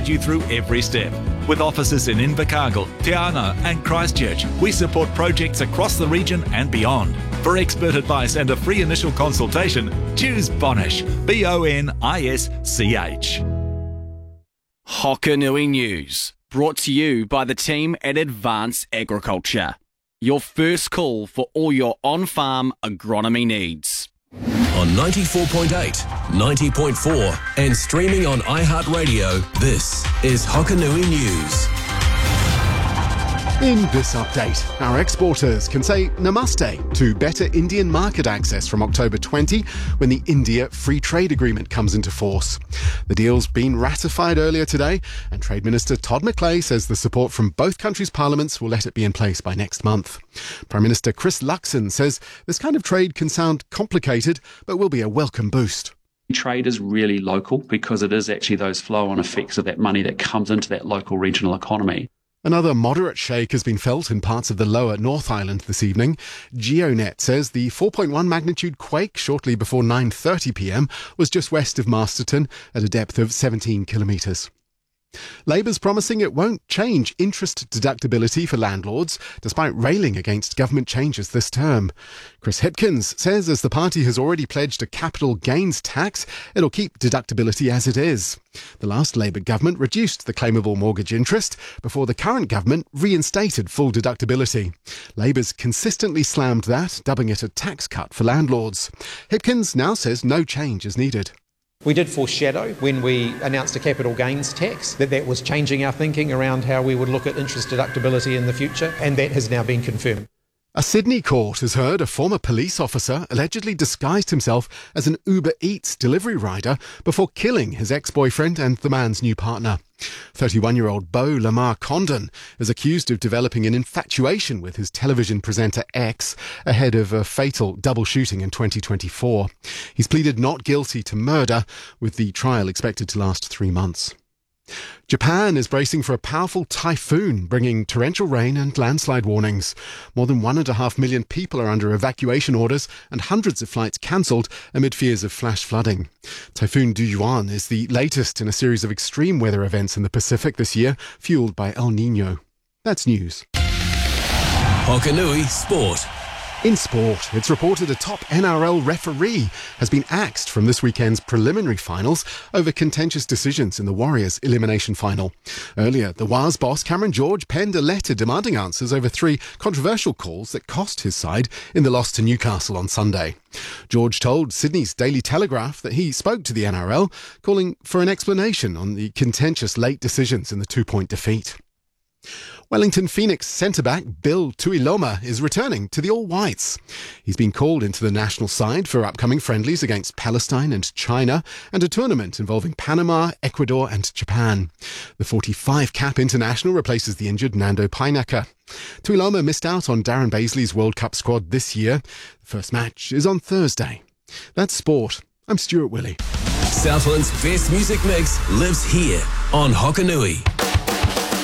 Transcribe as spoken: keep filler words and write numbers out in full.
guide you through every step. With offices in Invercargill, Te Anau and Christchurch, we support projects across the region and beyond. For expert advice and a free initial consultation, choose Bonish, B O N I S C H. Hokanui News, brought to you by the team at Advanced Agriculture. Your first call for all your on-farm agronomy needs. On ninety-four point eight, ninety point four and streaming on iHeartRadio, this is Hokanui News. In this update, our exporters can say namaste to better Indian market access from October twentieth when the India Free Trade Agreement comes into force. The deal's been ratified earlier today, and Trade Minister Todd McClay says the support from both countries' parliaments will let it be in place by next month. Prime Minister Chris Luxon says this kind of trade can sound complicated, but will be a welcome boost. Trade is really local because it is actually those flow-on effects of that money that comes into that local regional economy. Another moderate shake has been felt in parts of the lower North Island this evening. GeoNet says the four point one magnitude quake shortly before nine thirty p m was just west of Masterton at a depth of seventeen kilometres. Labour's promising it won't change interest deductibility for landlords, despite railing against government changes this term. Chris Hipkins says as the party has already pledged a capital gains tax, it'll keep deductibility as it is. The last Labour government reduced the claimable mortgage interest before the current government reinstated full deductibility. Labour's consistently slammed that, dubbing it a tax cut for landlords. Hipkins now says no change is needed. We did foreshadow when we announced a capital gains tax that that was changing our thinking around how we would look at interest deductibility in the future, and that has now been confirmed. A Sydney court has heard a former police officer allegedly disguised himself as an Uber Eats delivery rider before killing his ex-boyfriend and the man's new partner. thirty-one-year-old Beau Lamar Condon is accused of developing an infatuation with his television presenter ex ahead of a fatal double shooting in twenty twenty-four. He's pleaded not guilty to murder, with the trial expected to last three months. Japan is bracing for a powerful typhoon, bringing torrential rain and landslide warnings. More than one and a half million people are under evacuation orders and hundreds of flights cancelled amid fears of flash flooding. Typhoon Duyuan is the latest in a series of extreme weather events in the Pacific this year, fuelled by El Niño. That's news. Hokanui Sport. In sport, it's reported a top N R L referee has been axed from this weekend's preliminary finals over contentious decisions in the Warriors elimination final. Earlier, the W A S boss Cameron George penned a letter demanding answers over three controversial calls that cost his side in the loss to Newcastle on Sunday. George told Sydney's Daily Telegraph that he spoke to the N R L, calling for an explanation on the contentious late decisions in the two-point defeat. Wellington Phoenix centre-back Bill Tuiloma is returning to the All Whites. He's been called into the national side for upcoming friendlies against Palestine and China and a tournament involving Panama, Ecuador and Japan. The forty-five cap international replaces the injured Nando Painaka. Tuiloma missed out on Darren Baisley's World Cup squad this year. The first match is on Thursday. That's sport. I'm Stuart Willey. Southland's best music mix lives here on Hokanui.